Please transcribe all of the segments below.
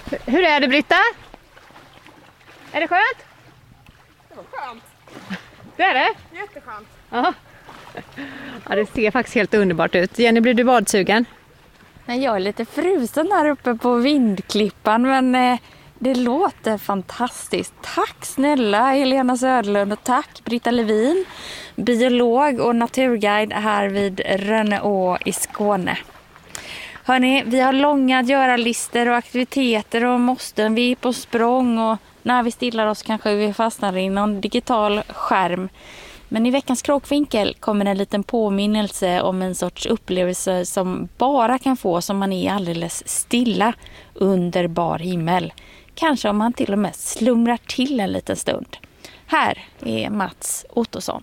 Hur är det, Britta? Är det skönt? Det var skönt. Det är det? Jätteskönt. Ja. Ja, det ser faktiskt helt underbart ut. Jenny, blir du badsugen? Nej, jag är lite frusen här uppe på vindklippan, men det låter fantastiskt. Tack snälla Helena Söderlund och tack Britta Levin, biolog och naturguide här vid Rönneå i Skåne. Hörrni, vi har långa göra-listor och aktiviteter och måsten. Vi är på språng och när vi stillar oss kanske vi fastnar i någon digital skärm. Men i veckans Kråkvinkel kommer en liten påminnelse om en sorts upplevelse som bara kan få som man är alldeles stilla under bar himmel. Kanske om man till och med slumrar till en liten stund. Här är Mats Ottosson.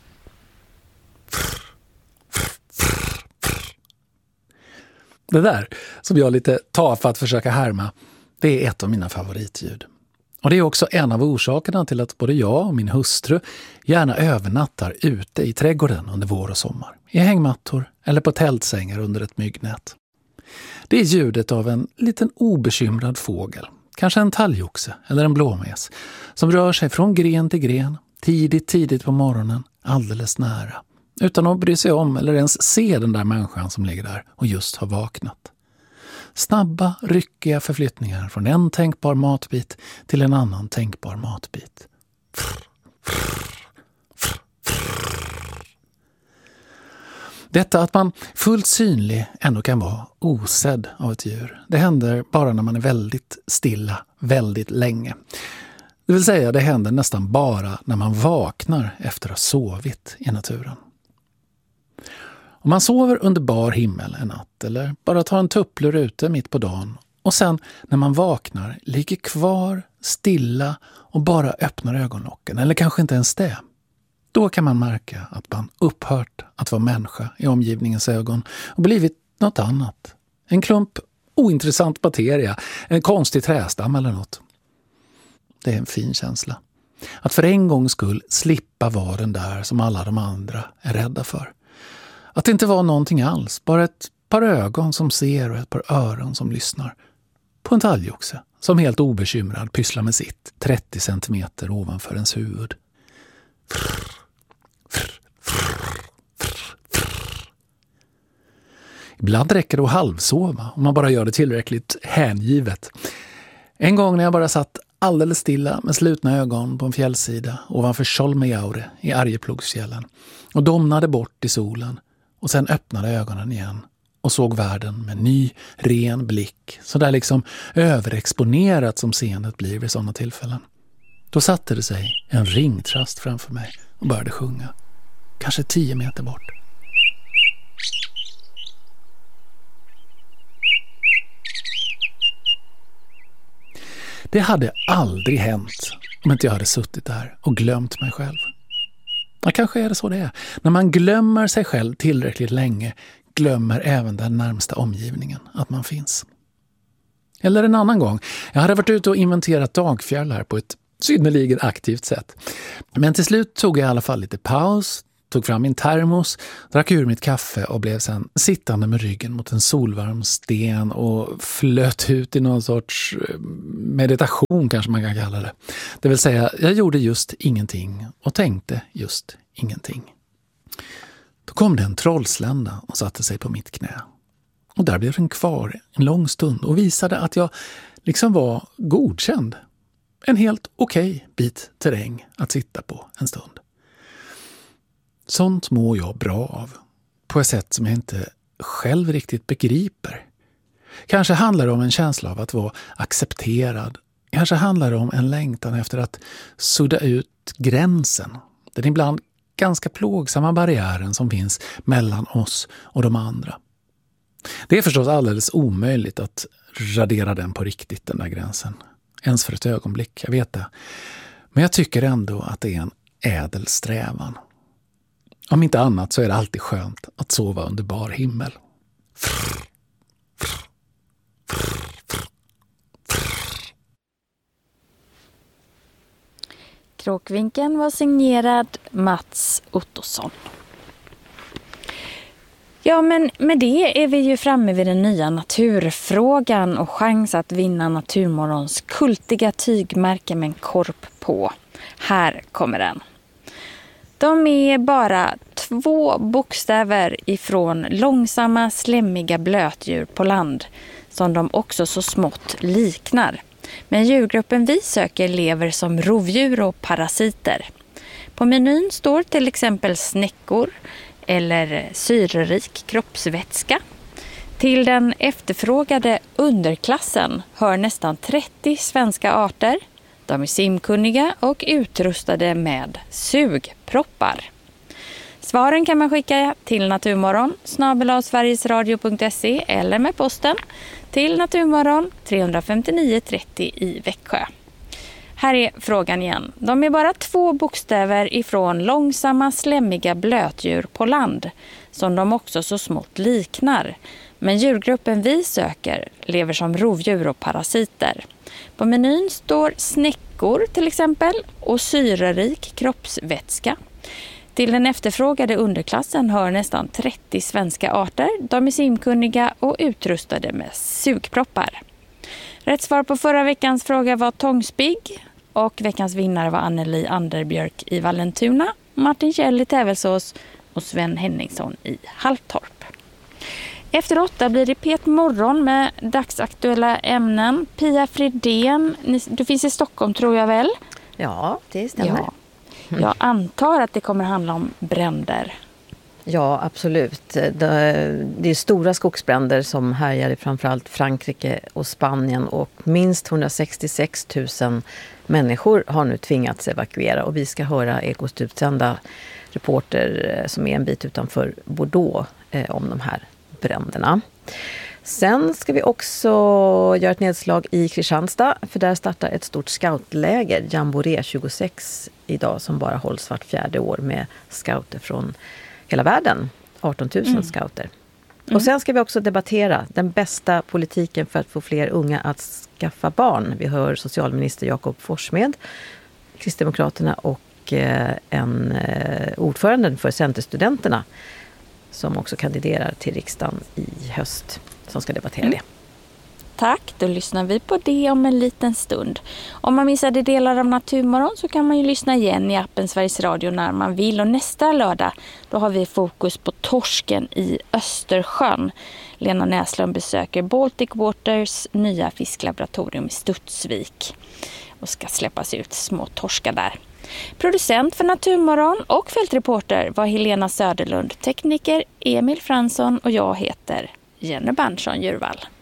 Det där som jag lite tar för att försöka härma, det är ett av mina favoritljud. Och det är också en av orsakerna till att både jag och min hustru gärna övernattar ute i trädgården under vår och sommar. I hängmattor eller på tältsängar under ett myggnät. Det är ljudet av en liten obekymrad fågel, kanske en talgoxe eller en blåmes, som rör sig från gren till gren, tidigt på morgonen, alldeles nära. Utan att bry sig om eller ens se den där människan som ligger där och just har vaknat. Snabba, ryckiga förflyttningar från en tänkbar matbit till en annan tänkbar matbit. Detta att man fullt synlig ändå kan vara osedd av ett djur, det händer bara när man är väldigt stilla, väldigt länge. Det vill säga, det händer nästan bara när man vaknar efter att ha sovit i naturen. Om man sover under bar himmel en natt eller bara tar en tupplur ute mitt på dagen och sen när man vaknar ligger kvar, stilla och bara öppnar ögonlocken eller kanske inte ens det. Då kan man märka att man upphört att vara människa i omgivningens ögon och blivit något annat. En klump ointressant materia, en konstig trästam eller något. Det är en fin känsla. Att för en gångs skull slippa vara den där som alla de andra är rädda för. Att det inte var någonting alls, bara ett par ögon som ser och ett par öron som lyssnar. På en talgoxe som helt obekymrad pysslar med sitt 30 centimeter ovanför ens huvud. Ibland räcker det att halvsova om man bara gör det tillräckligt hängivet. En gång när jag bara satt alldeles stilla med slutna ögon på en fjällsida ovanför Tjolmejaure i Arjeplogsfjällen och domnade bort i solen och sen öppnade ögonen igen och såg världen med ny, ren blick, så där liksom överexponerat som seendet blir vid sådana tillfällen. Då satte det sig en ringtrast framför mig och började sjunga, kanske 10 meter bort. Det hade aldrig hänt om inte jag hade suttit där och glömt mig själv. Ja, kanske är det så det är. När man glömmer sig själv tillräckligt länge glömmer även den närmsta omgivningen att man finns. Eller en annan gång. Jag hade varit ute och inventerat dagfjäll här på ett synnerligen aktivt sätt. Men till slut tog jag i alla fall lite paus, tog fram min termos, drack ur mitt kaffe och blev sen sittande med ryggen mot en solvarm sten och flöt ut i någon sorts meditation kanske man kan kalla det. Det vill säga, jag gjorde just ingenting och tänkte just ingenting. Då kom det en trollslända och satte sig på mitt knä. Och där blev den kvar en lång stund och visade att jag liksom var godkänd. En helt okej bit terräng att sitta på en stund. Sånt mår jag bra av, på ett sätt som jag inte själv riktigt begriper. Kanske handlar det om en känsla av att vara accepterad. Kanske handlar det om en längtan efter att sudda ut gränsen. Den ibland ganska plågsamma barriären som finns mellan oss och de andra. Det är förstås alldeles omöjligt att radera den på riktigt, den där gränsen. Ens för ett ögonblick, jag vet det. Men jag tycker ändå att det är en ädel strävan. Om inte annat så är det alltid skönt att sova under bar himmel. Kråkvinkeln var signerad Mats Ottosson. Ja, men med det är vi ju framme vid den nya naturfrågan och chans att vinna Naturmorgons kultiga tygmärke med en korp på. Här kommer den. De är bara 2 bokstäver ifrån långsamma, slemmiga blötdjur på land som de också så smått liknar. Men djurgruppen vi söker lever som rovdjur och parasiter. På menyn står till exempel snäckor eller syrerik kroppsvätska. Till den efterfrågade underklassen hör nästan 30 svenska arter. De är simkunniga och utrustade med sugproppar. Svaren kan man skicka till Naturmorgon @sverigesradio.se eller med posten till Naturmorgon 359 30 i Växjö. Här är frågan igen. De är bara 2 bokstäver ifrån långsamma, slemmiga blötdjur på land som de också så smått liknar. Men djurgruppen vi söker lever som rovdjur och parasiter. På menyn står snäckor till exempel och syrerik kroppsvätska. Till den efterfrågade underklassen hör nästan 30 svenska arter. De är simkunniga och utrustade med sugproppar. Rätt svar på förra veckans fråga var tångspigg och veckans vinnare var Anneli Anderbjörk i Vallentuna, Martin Kjell i Tävelsås och Sven Henningsson i Halltorp. Efter 8 blir det Pet morgon med dagsaktuella ämnen. Pia Fridén, du finns i Stockholm tror jag väl? Ja, det stämmer. Ja. Jag antar att det kommer handla om bränder. Ja, absolut. Det är stora skogsbränder som härjar i framförallt Frankrike och Spanien och minst 166 000 människor har nu tvingats evakuera och vi ska höra Ekots utsända reporter som är en bit utanför Bordeaux om de här bränderna. Sen ska vi också göra ett nedslag i Kristianstad för där startar ett stort scoutläger, Jamboree 26 idag som bara hålls vart 4:e år med scouter från hela världen, 18 000 scouter. Och sen ska vi också debattera den bästa politiken för att få fler unga att skaffa barn. Vi hör socialminister Jakob Forssmed, Kristdemokraterna och en ordförande för Centerstudenterna som också kandiderar till riksdagen i höst som ska debattera det. Tack, då lyssnar vi på det om en liten stund. Om man missade delar av Naturmorgon så kan man ju lyssna igen i appen Sveriges Radio när man vill. Och nästa lördag då har vi fokus på torsken i Östersjön. Lena Näslund besöker Baltic Waters nya fisklaboratorium i Studsvik och ska släppas ut små torskar där. Producent för Naturmorgon och fältreporter var Helena Söderlund, tekniker Emil Fransson och jag heter Jenny Berntsson Djurvall.